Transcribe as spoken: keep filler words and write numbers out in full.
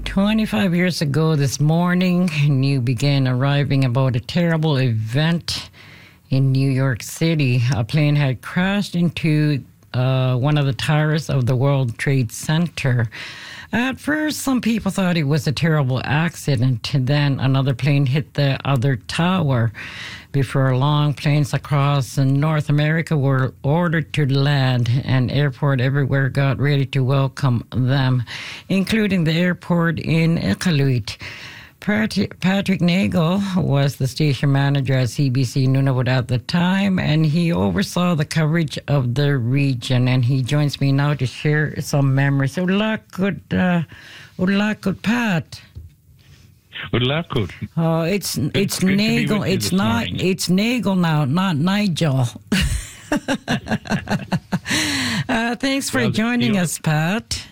twenty-five years ago this morning, you began arriving about a terrible event in New York City. A plane had crashed into uh, one of the towers of the World Trade Center. At first, some people thought it was a terrible accident. Then another plane hit the other tower. Before long, planes across North America were ordered to land, and airports everywhere got ready to welcome them, including the airport in Iqaluit. Patrick Nagel was the station manager at C B C Nunavut at the time, and he oversaw the coverage of the region. And he joins me now to share some memories. Ulakut, uh, Ulakut, Pat. Ulakut. Oh, it's it's Nagel. It's not. Morning. It's Nagel now, not Nigel. uh, thanks for Well, joining you know, us, Pat.